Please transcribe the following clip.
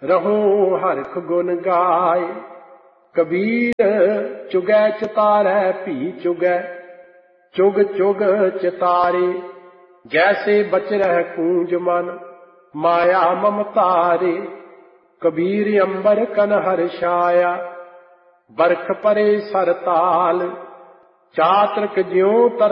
रहो हरख गुन गाय। कबीर चुगै चितारै भी चुगै, चुग चुग चितारे। जैसे बचरह कूंज मन, माया ममतारे। कबीर अंबर कन हर्षाया, बरख परे सरताल। चातृक ज्यों तर